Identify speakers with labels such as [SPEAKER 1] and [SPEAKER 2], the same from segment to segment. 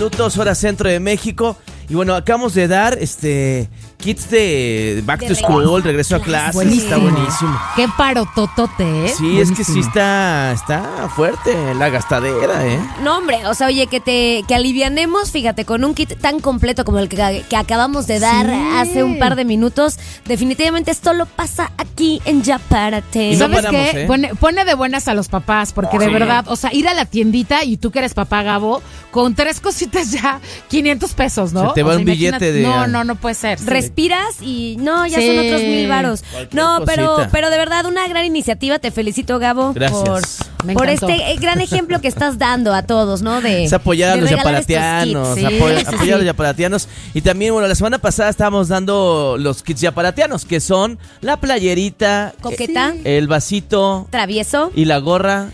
[SPEAKER 1] minutos, hora centro de México. Y bueno, acabamos de dar kits de Back to School, regreso a clases.
[SPEAKER 2] Buenísimo.
[SPEAKER 1] Está buenísimo.
[SPEAKER 2] Qué parototote, ¿eh?
[SPEAKER 1] Sí,
[SPEAKER 2] buenísimo.
[SPEAKER 1] Es que sí está fuerte la gastadera, ¿eh?
[SPEAKER 3] No, hombre, o sea, oye, que alivianemos, fíjate, con un kit tan completo como el que acabamos de dar hace un par de minutos. Definitivamente esto lo pasa aquí en Yaparate.
[SPEAKER 1] Y no
[SPEAKER 2] ¿Sabes
[SPEAKER 1] paramos,
[SPEAKER 2] qué?
[SPEAKER 1] ¿eh?
[SPEAKER 2] Pone de buenas a los papás, porque de verdad, o sea, ir a la tiendita y tú que eres papá, Gabo, con 3 cositas ya, 500 pesos, ¿no?
[SPEAKER 1] Se te va
[SPEAKER 2] O sea,
[SPEAKER 1] un billete
[SPEAKER 2] imagínate,
[SPEAKER 1] de...
[SPEAKER 2] No puede ser.
[SPEAKER 3] Respiras y no, ya
[SPEAKER 2] Sí.
[SPEAKER 3] son otros 1,000 varos.
[SPEAKER 1] Cualquier
[SPEAKER 3] No,
[SPEAKER 1] cosita.
[SPEAKER 3] pero de verdad, una gran iniciativa. Te felicito, Gabo,
[SPEAKER 1] Gracias.
[SPEAKER 2] Me
[SPEAKER 3] por
[SPEAKER 2] encantó.
[SPEAKER 3] este gran ejemplo que estás dando a todos, ¿no?
[SPEAKER 1] Es apoyar a
[SPEAKER 3] de
[SPEAKER 1] los
[SPEAKER 3] regalar estos
[SPEAKER 1] yaparatianos,
[SPEAKER 3] kits.
[SPEAKER 1] apoyar a los yaparatianos. Y también, bueno, la semana pasada estábamos dando los kits yaparatianos, que son la playerita,
[SPEAKER 3] Coqueta,
[SPEAKER 1] el vasito
[SPEAKER 3] travieso,
[SPEAKER 1] y la gorra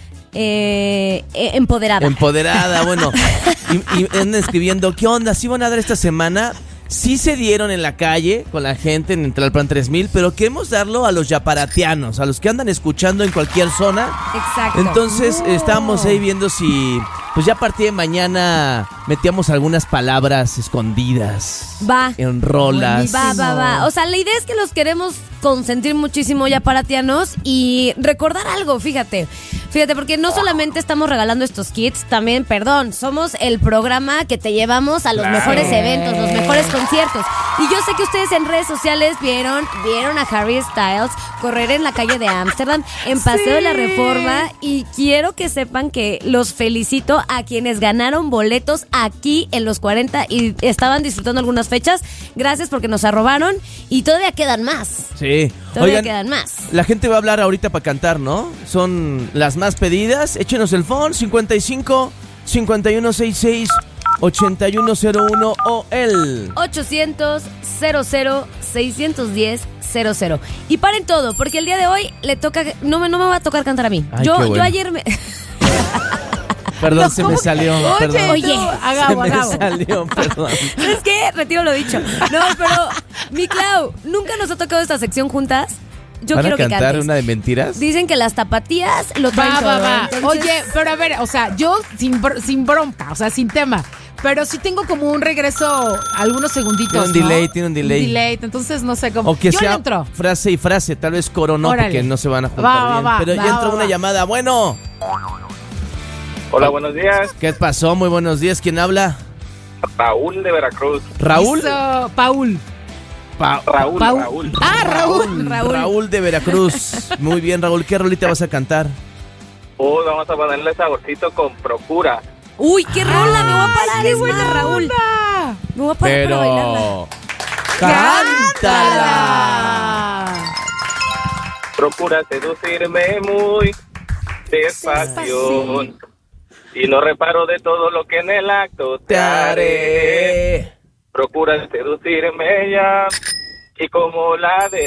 [SPEAKER 3] empoderada.
[SPEAKER 1] empoderada. Bueno, y andan escribiendo, ¿qué onda? ¿Sí van a dar esta semana? Sí se dieron en la calle con la gente en Tlalpan 3000, pero queremos darlo a los yaparatianos, a los que andan escuchando en cualquier zona.
[SPEAKER 3] Exacto.
[SPEAKER 1] Entonces estábamos ahí viendo si, pues ya a partir de mañana metíamos algunas palabras escondidas.
[SPEAKER 3] Va.
[SPEAKER 1] En rolas.
[SPEAKER 3] Va. O sea, la idea es que los queremos consentir muchísimo yaparatianos y recordar algo, fíjate, porque no solamente estamos regalando estos kits, también, somos el programa que te llevamos a los mejores eventos, los mejores conciertos. Y yo sé que ustedes en redes sociales vieron a Harry Styles correr en la calle de Ámsterdam, en Paseo de la Reforma, y quiero que sepan que los felicito a quienes ganaron boletos aquí en los 40 y estaban disfrutando algunas fechas. Gracias porque nos arrobaron y todavía quedan más.
[SPEAKER 1] Sí.
[SPEAKER 3] Todavía quedan más.
[SPEAKER 1] La gente va a hablar ahorita para cantar, ¿no? Son las más pedidas. Échenos el phone 55 5166 8101 o el
[SPEAKER 3] 800 00 610 00. Y paren todo, porque el día de hoy le toca, no me va a tocar cantar a mí.
[SPEAKER 1] Ay,
[SPEAKER 3] Yo
[SPEAKER 1] qué bueno.
[SPEAKER 3] ayer me...
[SPEAKER 1] Perdón,
[SPEAKER 2] No,
[SPEAKER 1] se
[SPEAKER 2] ¿cómo
[SPEAKER 1] me
[SPEAKER 2] que?
[SPEAKER 1] salió. Perdón.
[SPEAKER 3] Oye,
[SPEAKER 1] Se me salió, perdón.
[SPEAKER 3] ¿Sabes qué? Retiro lo dicho. No, pero mi Clau, nunca nos ha tocado esta sección juntas. Yo
[SPEAKER 1] ¿Van a
[SPEAKER 3] quiero que
[SPEAKER 1] cantar
[SPEAKER 3] cantes.
[SPEAKER 1] una de mentiras?
[SPEAKER 3] Dicen que las tapatías lo traen todo.
[SPEAKER 2] Va.
[SPEAKER 3] Entonces,
[SPEAKER 2] Oye, pero a ver, o sea, yo sin bronca, o sea, sin tema. Pero sí tengo como un regreso, algunos segunditos,
[SPEAKER 1] Tiene un delay.
[SPEAKER 2] Entonces no sé cómo.
[SPEAKER 1] O que
[SPEAKER 2] yo
[SPEAKER 1] sea
[SPEAKER 2] entro.
[SPEAKER 1] frase y frase, tal vez coro no,
[SPEAKER 2] Órale.
[SPEAKER 1] porque no se van a juntar bien. Pero ya entró una llamada. Bueno,
[SPEAKER 4] Hola, buenos días.
[SPEAKER 1] ¿qué pasó? Muy buenos días. ¿Quién habla?
[SPEAKER 4] Raúl de Veracruz.
[SPEAKER 1] ¿Raúl?
[SPEAKER 2] Hizo Paul.
[SPEAKER 4] Raúl.
[SPEAKER 2] Ah, Raúl.
[SPEAKER 1] Raúl de Veracruz. Muy bien, Raúl. ¿Qué rolita vas a cantar?
[SPEAKER 4] Vamos a ponerle saborcito con Procura.
[SPEAKER 3] Uy, qué rola, me voy a parar.
[SPEAKER 2] ¡Qué
[SPEAKER 3] Es
[SPEAKER 2] buena
[SPEAKER 3] más, Raúl.
[SPEAKER 2] onda!
[SPEAKER 3] Me voy a parar para bailarla.
[SPEAKER 1] ¡Cántala!
[SPEAKER 4] Procura seducirme muy despacio. Y no reparo de todo lo que en el acto
[SPEAKER 1] Te haré.
[SPEAKER 4] Procura seducirme ya. Y como la de